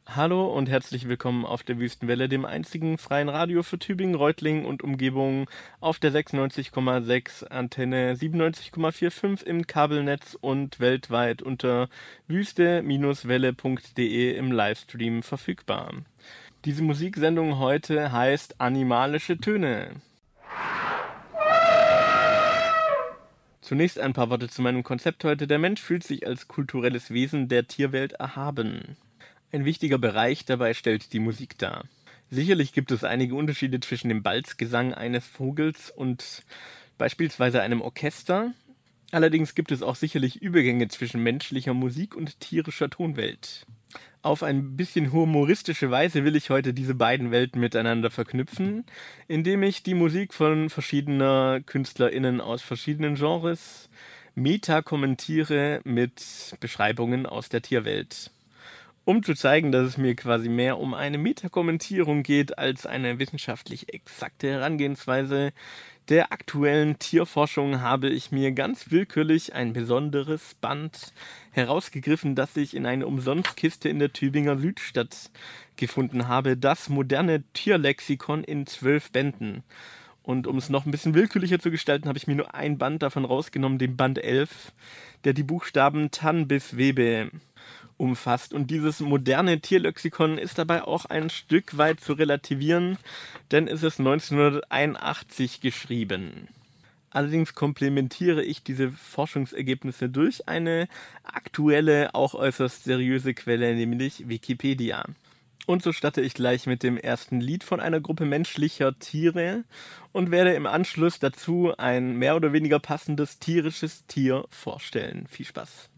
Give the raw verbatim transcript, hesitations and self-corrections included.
Hallo und herzlich willkommen auf der Wüstenwelle, dem einzigen freien Radio für Tübingen, Reutlingen und Umgebung auf der sechsundneunzig Komma sechs, Antenne siebenundneunzig Komma fünfundvierzig im Kabelnetz und weltweit unter wüste-welle punkt de im Livestream verfügbar. Diese Musiksendung heute heißt Animalische Töne. Zunächst ein paar Worte zu meinem Konzept heute. Der Mensch fühlt sich als kulturelles Wesen der Tierwelt erhaben. Ein wichtiger Bereich dabei stellt die Musik dar. Sicherlich gibt es einige Unterschiede zwischen dem Balzgesang eines Vogels und beispielsweise einem Orchester. Allerdings gibt es auch sicherlich Übergänge zwischen menschlicher Musik und tierischer Tonwelt. Auf ein bisschen humoristische Weise will ich heute diese beiden Welten miteinander verknüpfen, indem ich die Musik von verschiedener KünstlerInnen aus verschiedenen Genres meta kommentiere mit Beschreibungen aus der Tierwelt. Um zu zeigen, dass es mir quasi mehr um eine Metakommentierung geht als eine wissenschaftlich exakte Herangehensweise der aktuellen Tierforschung, habe ich mir ganz willkürlich ein besonderes Band herausgegriffen, das ich in einer Umsonstkiste in der Tübinger Südstadt gefunden habe. Das moderne Tierlexikon in zwölf Bänden. Und um es noch ein bisschen willkürlicher zu gestalten, habe ich mir nur ein Band davon rausgenommen, den Band elf, der die Buchstaben Tan bis Webe umfasst. Und dieses moderne Tierlexikon ist dabei auch ein Stück weit zu relativieren, denn es ist neunzehnhunderteinundachtzig geschrieben. Allerdings komplementiere ich diese Forschungsergebnisse durch eine aktuelle, auch äußerst seriöse Quelle, nämlich Wikipedia. Und so starte ich gleich mit dem ersten Lied von einer Gruppe menschlicher Tiere und werde im Anschluss dazu ein mehr oder weniger passendes tierisches Tier vorstellen. Viel Spaß!